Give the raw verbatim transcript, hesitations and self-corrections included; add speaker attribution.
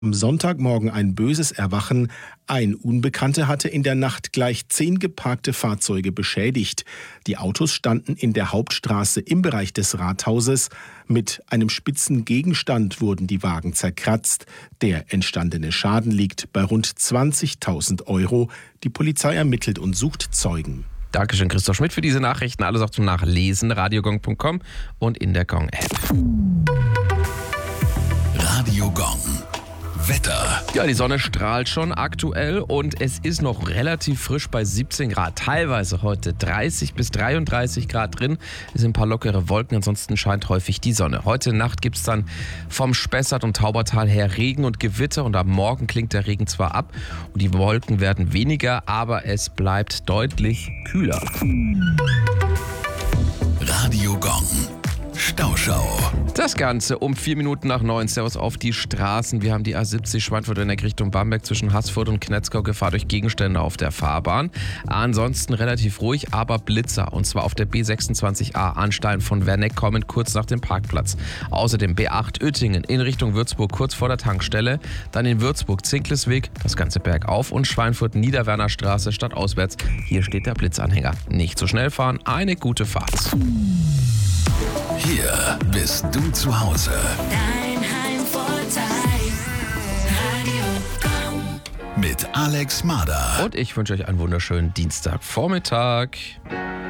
Speaker 1: Am Sonntagmorgen ein böses Erwachen. Ein Unbekannter hatte in der Nacht gleich zehn geparkte Fahrzeuge beschädigt. Die Autos standen in der Hauptstraße im Bereich des Rathauses. Mit einem spitzen Gegenstand wurden die Wagen zerkratzt. Der entstandene Schaden liegt bei rund zwanzigtausend Euro. Die Polizei ermittelt und sucht Zeugen.
Speaker 2: Dankeschön, Christoph Schmidt, für diese Nachrichten. Alles auch zum Nachlesen. radiogong punkt com und in der Gong-App.
Speaker 3: Radio Gong. Wetter.
Speaker 2: Ja, die Sonne strahlt schon aktuell und es ist noch relativ frisch bei siebzehn Grad. Teilweise heute dreißig bis dreiunddreißig Grad drin. Es sind ein paar lockere Wolken, ansonsten scheint häufig die Sonne. Heute Nacht gibt es dann vom Spessart und Taubertal her Regen und Gewitter und am Morgen klingt der Regen zwar ab und die Wolken werden weniger, aber es bleibt deutlich kühler.
Speaker 3: Radio Gong. Stauschau.
Speaker 2: Das Ganze um vier Minuten nach neun. Servus auf die Straßen. Wir haben die A siebzig Schweinfurt-Lüneck Richtung Bamberg zwischen Haßfurt und Knetzgau. Gefahr durch Gegenstände auf der Fahrbahn. Ansonsten relativ ruhig, aber Blitzer. Und zwar auf der B sechsundzwanzig A Anstein von Werneck kommend kurz nach dem Parkplatz. Außerdem B acht Uettingen in Richtung Würzburg kurz vor der Tankstelle. Dann in Würzburg Zinklesweg, das Ganze bergauf und Schweinfurt Niederwerner Straße stadtauswärts. Hier steht der Blitzanhänger. Nicht so schnell fahren, eine gute Fahrt.
Speaker 3: Hier bist du zu Hause.
Speaker 4: Dein Heimvorteil. Radio Gong.
Speaker 3: Mit Alex Mader.
Speaker 2: Und ich wünsche euch einen wunderschönen Dienstagvormittag.